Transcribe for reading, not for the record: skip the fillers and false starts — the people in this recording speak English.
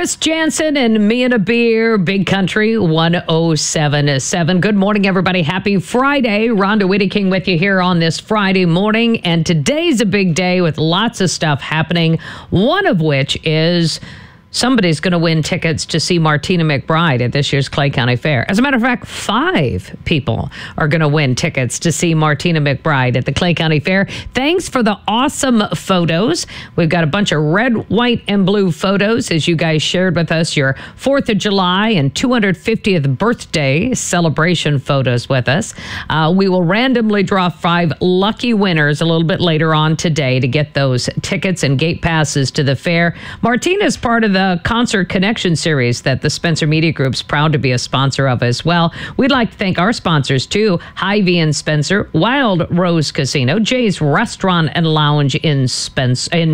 Wes Jansen and Me and a Beer, Big Country 107.7. Good morning, everybody. Happy Friday. Rhonda Whitting with you here on this Friday morning. And today's a big day with lots of stuff happening, one of which is somebody's going to win tickets to see Martina McBride at this year's Clay County Fair. As a matter of fact, 5 people are going to win tickets to see Martina McBride at the Clay County Fair. Thanks for the awesome photos. We've got a bunch of red, white, and blue photos as you guys shared with us your 4th of July and 250th birthday celebration photos with us. We will randomly draw 5 lucky winners a little bit later on today to get those tickets and gate passes to the fair. Martina is part of the Concert Connection series that the Spencer Media Group's proud to be a sponsor of as well. We'd like to thank our sponsors too: Hy-Vee and Spencer, Wild Rose Casino, Jay's Restaurant and Lounge in